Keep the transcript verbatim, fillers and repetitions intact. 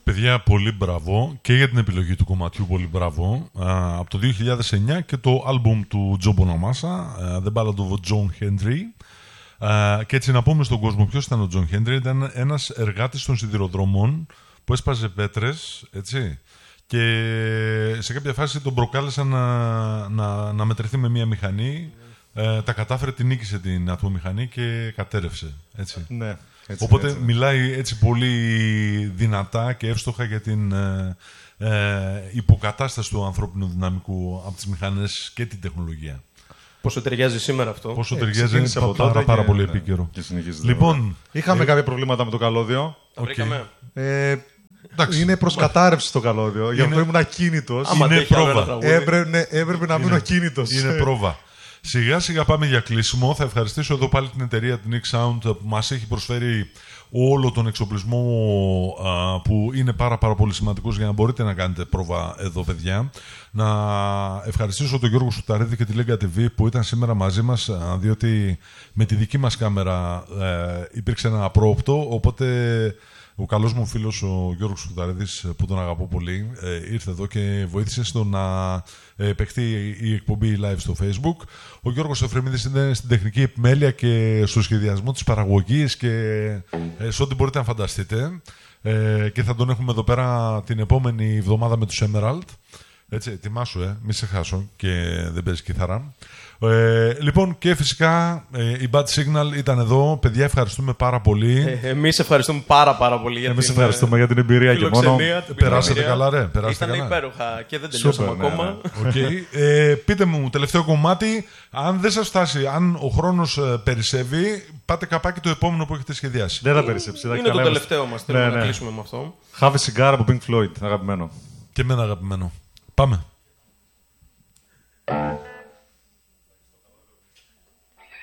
Παιδιά, πολύ μπράβο και για την επιλογή του κομματιού, πολύ μπράβο. Α, από το δύο χιλιάδες εννιά και το άλμπουμ του Joe Bonamassa, The Ballad of John Henry. Α, και έτσι να πούμε στον κόσμο ποιος ήταν ο John Henry. Ήταν ένας εργάτης των σιδηροδρομών που έσπαζε πέτρες, έτσι. Και σε κάποια φάση τον προκάλεσαν να, να, να μετρηθεί με μία μηχανή. Ε, τα κατάφερε, την νίκησε την ατμομηχανή και κατέρευσε, έτσι. Ναι. Έτσι, Οπότε έτσι, μιλάει έτσι πολύ δυνατά και εύστοχα για την ε, ε, υποκατάσταση του ανθρώπινου δυναμικού από τις μηχανές και την τεχνολογία. Πόσο ταιριάζει σήμερα αυτό. Πόσο ε, ταιριάζει, είναι από πάρα, τότε πάρα και, πολύ ναι, επίκαιρο. Και λοιπόν, είχαμε ε, κάποια προβλήματα με το καλώδιο. Τα βρήκαμε. Ε, είναι προς κατάρρευση το καλώδιο. Γι' αυτό ήμουν ακίνητος. Είναι πρόβα. Έπρεπε, ναι, έπρεπε να μείνω ακίνητος. Είναι πρόβα. Σιγά σιγά πάμε για κλείσιμο. Θα ευχαριστήσω εδώ πάλι την εταιρεία την Nick Sound που μας έχει προσφέρει όλο τον εξοπλισμό α, που είναι πάρα, πάρα πολύ σημαντικός για να μπορείτε να κάνετε πρόβα εδώ, παιδιά. Να ευχαριστήσω τον Γιώργο Σουταρίδη και τη Λέγκα τι βι που ήταν σήμερα μαζί μας, α, διότι με τη δική μας κάμερα ε, υπήρξε ένα απρόοπτο, οπότε ο καλός μου φίλος ο Γιώργος Σουταρίδης, που τον αγαπώ πολύ, ε, ήρθε εδώ και βοήθησε στο να ε, παιχτεί η εκπομπή live στο Facebook. Ο Γιώργος Εφρεμίδης είναι στην τεχνική επιμέλεια και στο σχεδιασμό της παραγωγής και ε, σε ό,τι μπορείτε να φανταστείτε. Ε, και θα τον έχουμε εδώ πέρα την επόμενη εβδομάδα με τους Emerald. Έτσι, ετοιμάσου, ε, μη σε χάσω και δεν παίζει κιθάρα. Ε, λοιπόν, και φυσικά ε, η Bad Signal ήταν εδώ. Παιδιά, ευχαριστούμε πάρα πολύ. Ε, εμείς ευχαριστούμε πάρα πάρα πολύ για εμείς την ευχαριστούμε για την εμπειρία και μόνο. Περάσατε καλά, ρε. Περάσατε Ήταν καλά. υπέροχα και δεν τελειώσαμε Super, ακόμα. Ναι, ναι. Okay. Ε, πείτε μου, τελευταίο κομμάτι. Αν δεν σας φτάσει, αν ο χρόνος ε, περισσεύει, πάτε καπάκι το επόμενο που έχετε σχεδιάσει. Δεν θα περισσέψει. Είναι το τελευταίο μας. Θέλουμε ναι, να ναι. κλείσουμε με αυτό. Have a cigar από Pink Floyd, αγαπημένο. Και εμένα αγαπημένο. Πάμε.